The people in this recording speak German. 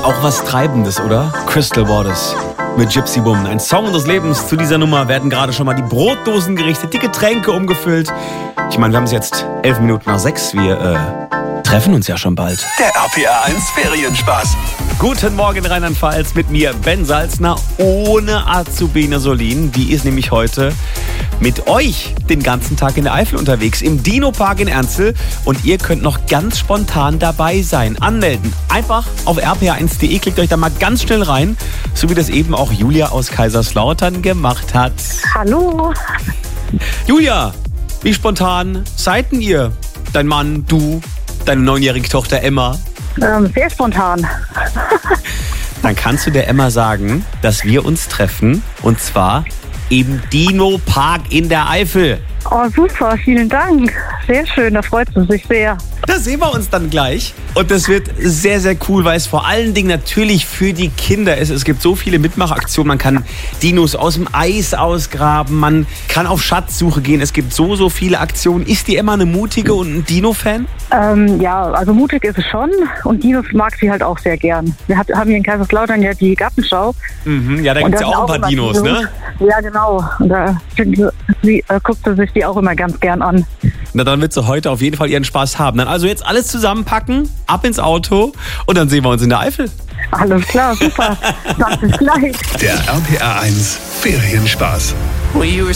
auch was Treibendes, oder? Crystal Waters mit Gypsy Woman. Ein Song unseres Lebens. Zu dieser Nummer werden gerade schon mal die Brotdosen gerichtet, die Getränke umgefüllt. Ich meine, wir haben es jetzt 11 Minuten nach 6. Wir treffen uns ja schon bald. Der RPA 1 Ferienspaß. Guten Morgen Rheinland-Pfalz mit mir, Ben Salzner, ohne Azubine Solin. Die ist nämlich heute mit euch den ganzen Tag in der Eifel unterwegs, im Dino-Park in Ernstl. Und ihr könnt noch ganz spontan dabei sein. Anmelden. Einfach auf rpa1.de, klickt euch da mal ganz schnell rein. So wie das eben auch Julia aus Kaiserslautern gemacht hat. Hallo. Julia, wie spontan seid denn ihr? Dein Mann, du, deine 9-jährige Tochter Emma? Sehr spontan. Dann kannst du der Emma sagen, dass wir uns treffen. Und zwar im Dino-Park in der Eifel. Oh, super, vielen Dank. Sehr schön, da freut sie sich sehr. Da sehen wir uns dann gleich. Und das wird sehr, sehr cool, weil es vor allen Dingen natürlich für die Kinder ist. Es gibt so viele Mitmachaktionen. Man kann Dinos aus dem Eis ausgraben. Man kann auf Schatzsuche gehen. Es gibt so viele Aktionen. Ist die Emma eine mutige und ein Dino-Fan? Ja, also mutig ist es schon. Und Dinos mag sie halt auch sehr gern. Wir haben hier in Kaiserslautern ja die Gartenschau. Ja, da gibt es ja auch ein paar Dinos, ne? Ja, genau. Und da guckt sie sich die auch immer ganz gern an. Na, dann wird sie heute auf jeden Fall ihren Spaß haben. Dann also jetzt alles zusammenpacken, ab ins Auto und dann sehen wir uns in der Eifel. Alles klar, super. Dann bis gleich. Der RPA 1 Ferienspaß. We were